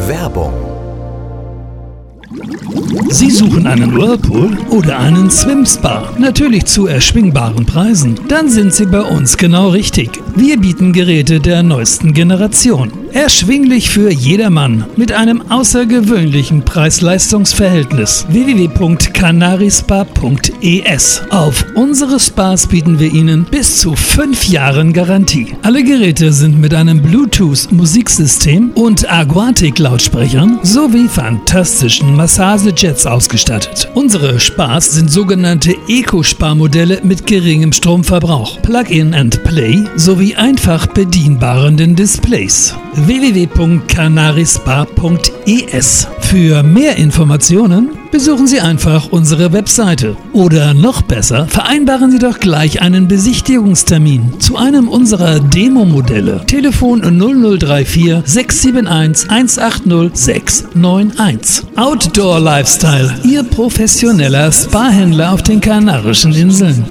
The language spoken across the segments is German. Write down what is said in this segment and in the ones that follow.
Werbung. Sie suchen einen Whirlpool oder einen Swim-Spa? Natürlich zu erschwingbaren Preisen. Dann sind Sie bei uns genau richtig. Wir bieten Geräte der neuesten Generation. Erschwinglich für jedermann mit einem außergewöhnlichen Preis-Leistungs-Verhältnis. www.canarispa.es. Auf unsere Spas bieten wir Ihnen bis zu 5 Jahren Garantie. Alle Geräte sind mit einem Bluetooth-Musiksystem und Aquatic-Lautsprechern sowie fantastischen Massagejets ausgestattet. Unsere Spas sind sogenannte Eco-Spa-Modelle mit geringem Stromverbrauch, Plug-in and Play sowie einfach bedienbaren Displays. www.canarispa.es. Für mehr Informationen besuchen Sie einfach unsere Webseite. Oder noch besser, vereinbaren Sie doch gleich einen Besichtigungstermin zu einem unserer Demo-Modelle. Telefon 0034 671 180 691. Outdoor Lifestyle, Ihr professioneller Spa-Händler auf den Kanarischen Inseln.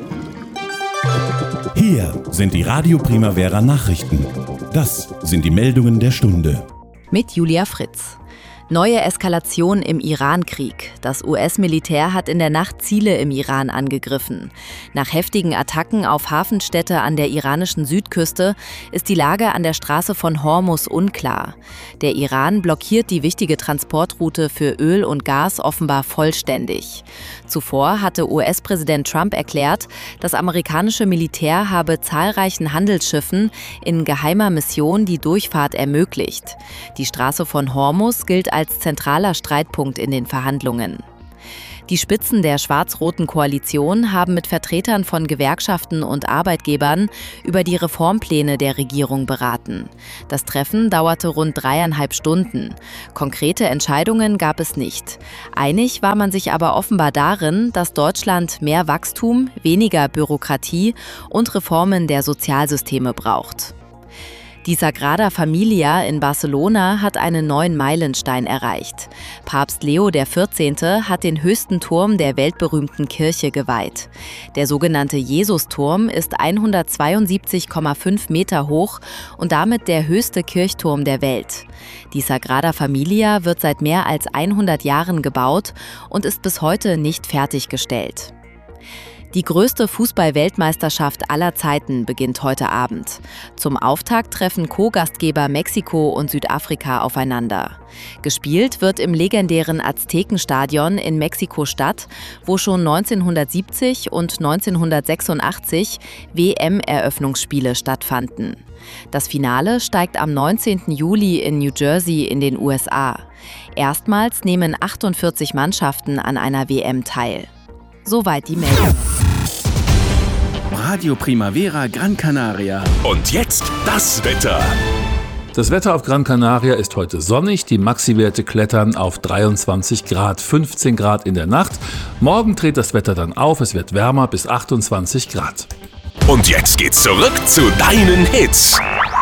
Hier sind die Radio Primavera Nachrichten. Das sind die Meldungen der Stunde. Mit Julia Fritz. Neue Eskalation im Iran-Krieg. Das US-Militär hat in der Nacht Ziele im Iran angegriffen. Nach heftigen Attacken auf Hafenstädte an der iranischen Südküste ist die Lage an der Straße von Hormuz unklar. Der Iran blockiert die wichtige Transportroute für Öl und Gas offenbar vollständig. Zuvor hatte US-Präsident Trump erklärt, das amerikanische Militär habe zahlreichen Handelsschiffen in geheimer Mission die Durchfahrt ermöglicht. Die Straße von Hormuz gilt als zentraler Streitpunkt in den Verhandlungen. Die Spitzen der schwarz-roten Koalition haben mit Vertretern von Gewerkschaften und Arbeitgebern über die Reformpläne der Regierung beraten. Das Treffen dauerte rund 3,5 Stunden. Konkrete Entscheidungen gab es nicht. Einig war man sich aber offenbar darin, dass Deutschland mehr Wachstum, weniger Bürokratie und Reformen der Sozialsysteme braucht. Die Sagrada Familia in Barcelona hat einen neuen Meilenstein erreicht. Papst Leo XIV. Hat den höchsten Turm der weltberühmten Kirche geweiht. Der sogenannte Jesusturm ist 172,5 Meter hoch und damit der höchste Kirchturm der Welt. Die Sagrada Familia wird seit mehr als 100 Jahren gebaut und ist bis heute nicht fertiggestellt. Die größte Fußball-Weltmeisterschaft aller Zeiten beginnt heute Abend. Zum Auftakt treffen Co-Gastgeber Mexiko und Südafrika aufeinander. Gespielt wird im legendären Aztekenstadion in Mexiko-Stadt, wo schon 1970 und 1986 WM-Eröffnungsspiele stattfanden. Das Finale steigt am 19. Juli in New Jersey in den USA. Erstmals nehmen 48 Mannschaften an einer WM teil. Soweit die Meldung. Radio Primavera Gran Canaria. Und jetzt das Wetter. Das Wetter auf Gran Canaria ist heute sonnig. Die Maxi-Werte klettern auf 23 Grad, 15 Grad in der Nacht. Morgen dreht das Wetter dann auf. Es wird wärmer bis 28 Grad. Und jetzt geht's zurück zu deinen Hits.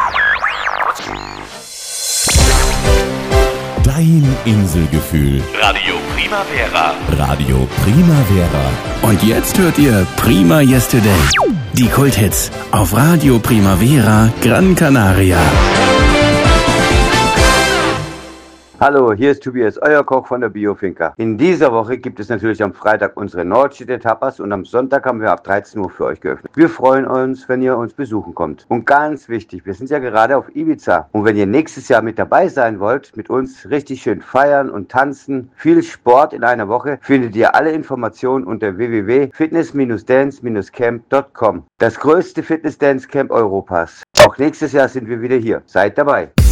Dein Inselgefühl. Radio Primavera. Radio Primavera. Und jetzt hört ihr Prima Yesterday. Die Kulthits auf Radio Primavera Gran Canaria. Hallo, hier ist Tobias, euer Koch von der Biofinca. In dieser Woche gibt es natürlich am Freitag unsere Nordstädte-Tapas und am Sonntag haben wir ab 13 Uhr für euch geöffnet. Wir freuen uns, wenn ihr uns besuchen kommt. Und ganz wichtig, wir sind ja gerade auf Ibiza. Und wenn ihr nächstes Jahr mit dabei sein wollt, mit uns richtig schön feiern und tanzen, viel Sport in einer Woche, findet ihr alle Informationen unter www.fitness-dance-camp.com. Das größte Fitness-Dance-Camp Europas. Auch nächstes Jahr sind wir wieder hier. Seid dabei.